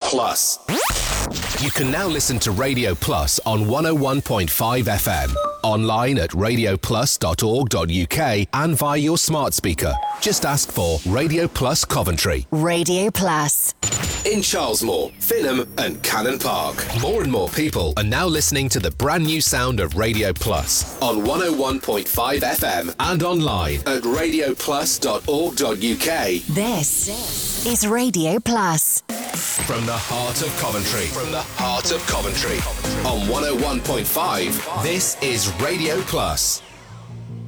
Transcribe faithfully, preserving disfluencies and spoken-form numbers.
Plus. You can now listen to Radio Plus on one oh one point five F M, online at radio plus dot org dot U K and via your smart speaker. Just ask for Radio Plus Coventry. Radio Plus. In Charlesmore, Finham and Cannon Park. More and more people are now listening to the brand new sound of Radio Plus on one oh one point five F M and online at radio plus dot org dot U K. This is Radio Plus. From the heart of Coventry. From the heart of Coventry. On one oh one point five, this is Radio Plus.